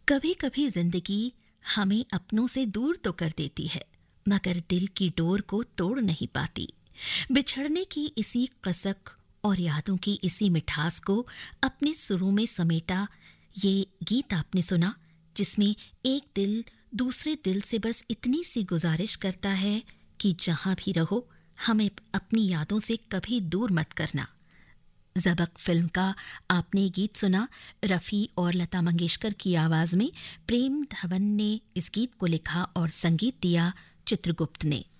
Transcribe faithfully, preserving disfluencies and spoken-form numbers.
कभी कभी जिंदगी हमें अपनों से दूर तो कर देती है, मगर दिल की डोर को तोड़ नहीं पाती। बिछड़ने की इसी कसक और यादों की इसी मिठास को अपने सुरों में समेटा ये गीत आपने सुना, जिसमें एक दिल दूसरे दिल से बस इतनी सी गुजारिश करता है कि जहां भी रहो, हमें अपनी यादों से कभी दूर मत करना। ज़बक फिल्म का आपने गीत सुना। रफ़ी और लता मंगेशकर की आवाज़ में प्रेम धवन ने इस गीत को लिखा और संगीत दिया चित्रगुप्त ने।